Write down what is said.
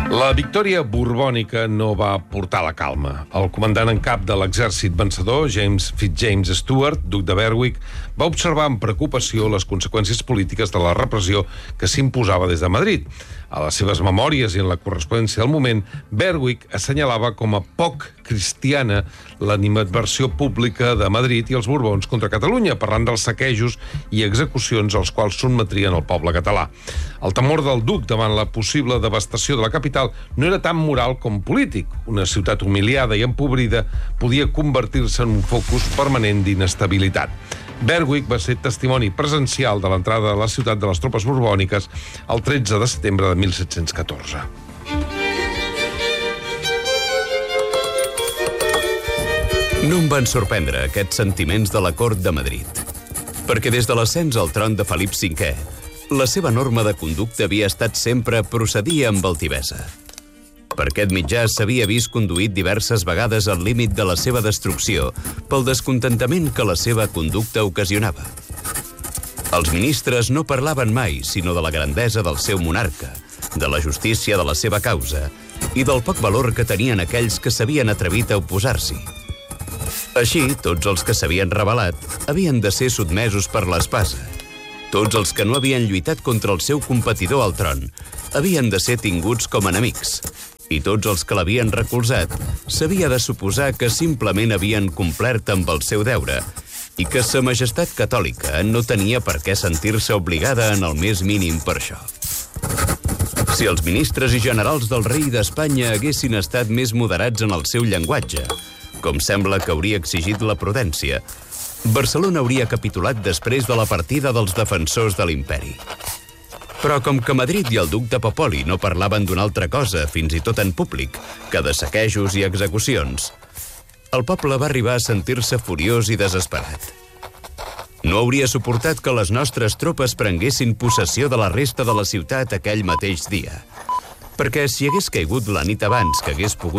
La victòria borbònica no va portar la calma. El comandant en cap de l'exèrcit vencedor, James Fitzjames Stuart, duc de Berwick, va observar amb preocupació les conseqüències polítiques de la repressió que s'imposava des de Madrid. A les seves memòries i en la correspondència del moment, Berwick assenyalava com a poc cristiana l'animadversió pública de Madrid i els Borbons contra Catalunya, parlant dels saquejos i execucions als quals sotmetrien el poble català. El temor del duc davant la possible devastació de la capital no era tan moral com polític. Una ciutat humiliada i empobrida podia convertir-se en un focus permanent d'inestabilitat. Berwick va ser testimoni presencial de l'entrada de la ciutat de les tropes borbòniques el 13 de setembre de 1714. No em van sorprendre aquests sentiments de la cort de Madrid, perquè des de l'ascens al tron de Felip V, la seva norma de conducta havia estat sempre procedir amb altivesa. Per aquest mitjà s'havia vist conduït diverses vegades al límit de la seva destrucció pel descontentament que la seva conducta ocasionava. Els ministres no parlaven mai sinó de la grandesa del seu monarca, de la justícia de la seva causa i del poc valor que tenien aquells que s'havien atrevit a oposar-s'hi. Així, tots els que s'havien rebel·lat havien de ser sotmesos per l'espasa. Tots els que no havien lluitat contra el seu competidor al tron havien de ser tinguts com enemics. I tots els que l'havien recolzat s'havia de suposar que simplement havien complert amb el seu deure i que Sa Majestat Catòlica no tenia per què sentir-se obligada en el més mínim per això. Si els ministres i generals del rei d'Espanya haguessin estat més moderats en el seu llenguatge, com sembla que hauria exigit la prudència, Barcelona hauria capitulat després de la partida dels defensors de l'imperi. Però com que Madrid i el duc de Popoli no parlaven d'una altra cosa, fins i tot en públic, que de saquejos i execucions, el poble va arribar a sentir-se furiós i desesperat. No hauria suportat que les nostres tropes prenguessin possessió de la resta de la ciutat aquell mateix dia, perquè si hagués caigut la nit abans que hagués pogut